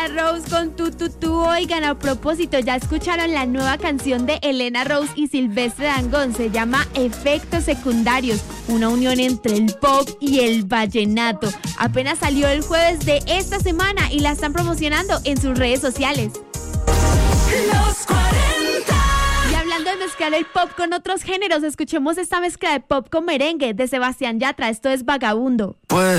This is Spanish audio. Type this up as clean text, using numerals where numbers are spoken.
Elena Rose con Tu. Oigan, a propósito, ya escucharon la nueva canción de Elena Rose y Silvestre Dangond. Se llama Efectos Secundarios, una unión entre el pop y el vallenato. Apenas salió el jueves de esta semana y la están promocionando en sus redes sociales. Los 40. Y hablando de mezclar el pop con otros géneros, escuchemos esta mezcla de pop con merengue de Sebastián Yatra. Esto es Vagabundo.